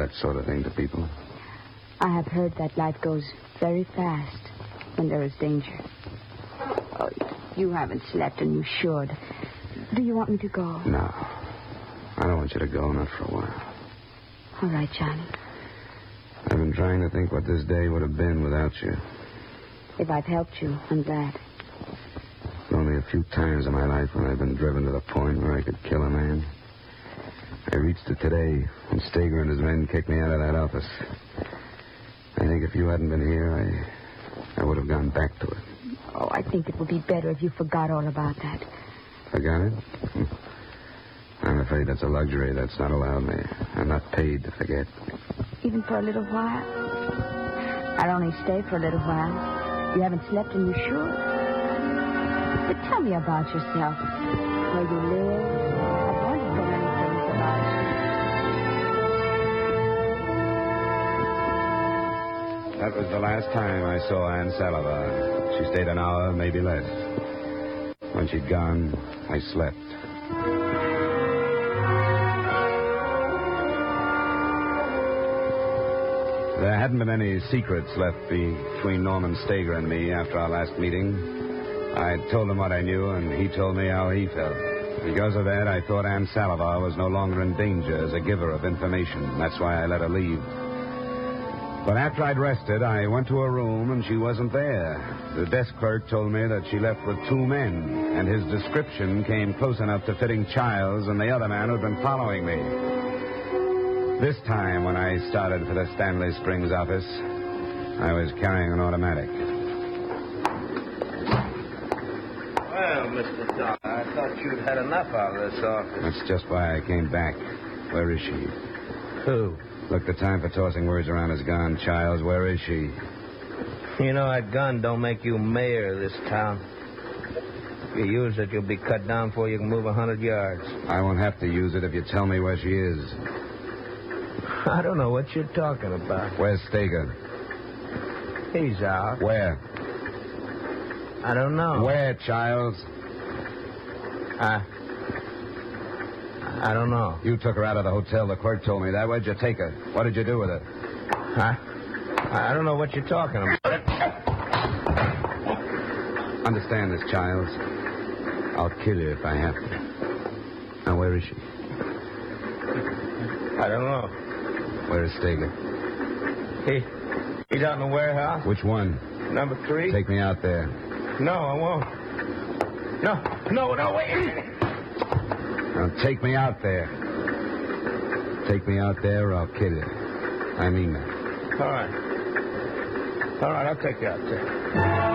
that sort of thing to people. I have heard that life goes very fast when there is danger. Oh, you haven't slept, and you should. Do you want me to go? No. I don't want you to go, not for a while. All right, Johnny. I've been trying to think what this day would have been without you. If I've helped you, I'm glad. Only a few times in my life when I've been driven to the point where I could kill a man. I reached it today when Stager and his men kicked me out of that office. I think if you hadn't been here, I would have gone back to it. Oh, I think it would be better if you forgot all about that. Forgot it? I'm afraid that's a luxury that's not allowed me. I'm not paid to forget. Even for a little while? I'll only stay for a little while. You haven't slept and you should. But tell me about yourself. Where you live. I've wondered so many things about you. That was the last time I saw Ann Salivar. She stayed an hour, maybe less. When she'd gone, I slept. There hadn't been any secrets left between Norman Stager and me after our last meeting. I told him what I knew, and he told me how he felt. Because of that, I thought Ann Salivar was no longer in danger as a giver of information. That's why I let her leave. But after I'd rested, I went to her room, and she wasn't there. The desk clerk told me that she left with 2 men, and his description came close enough to fitting Childs and the other man who'd been following me. This time, when I started for the Stanley Springs office, I was carrying an automatic. Well, Mr. Dollar, I thought you'd had enough out of this office. That's just why I came back. Where is she? Who? Look, the time for tossing words around is gone, Childs. Where is she? You know, that gun don't make you mayor of this town. If you use it, you'll be cut down before you can move 100 yards. I won't have to use it if you tell me where she is. I don't know what you're talking about. Where's Stager? He's out. Where? I don't know. Where, Childs? I don't know. You took her out of the hotel. The clerk told me that. Where'd you take her? What did you do with her? I don't know what you're talking about. Understand this, Childs. I'll kill you if I have to. Now, where is she? I don't know. Where is Stager? He's out in the warehouse. Which one? Number 3. Take me out there. No, I won't. No, wait. Now, take me out there. Take me out there or I'll kill you. I mean that. All right, I'll take you out there.